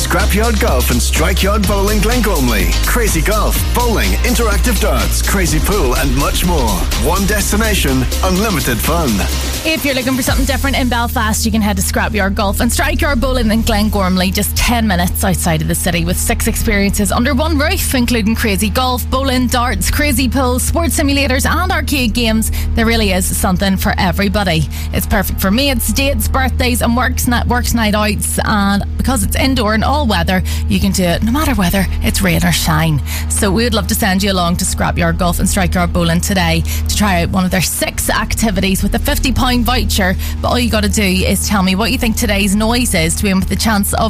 Scrapyard Golf and Strikeyard Bowling Glengormley. Crazy golf, bowling, interactive darts, crazy pool and much more. One destination, unlimited fun. If you're looking for something different in Belfast, you can head to Scrapyard Golf and Strikeyard Bowling in Glengormley, just 10 minutes outside of the city, with 6 experiences under one roof, including crazy golf, bowling, darts, crazy pool, sports simulators and arcade games. There really is something for everybody. It's perfect for mates, dates, birthdays and works night outs, and because it's indoor and all weather, you can do it no matter whether it's rain or shine. So we would love to send you along to Scrapyard Golf and Strikeyard Bowling today to try out one of their 6 activities with a £50 voucher. But all you got to do is tell me what you think today's noise is to win with the chance of